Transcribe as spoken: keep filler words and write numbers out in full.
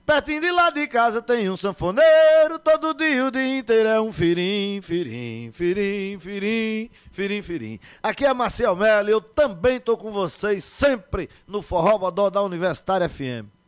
Pertinho de lá de casa tem um sanfoneiro, todo dia o dia inteiro é um firim, firim, firim, firim, firim, firim. Aqui é Marcel Mello e eu também tô com vocês sempre no Forró Bodó da Universitária F M.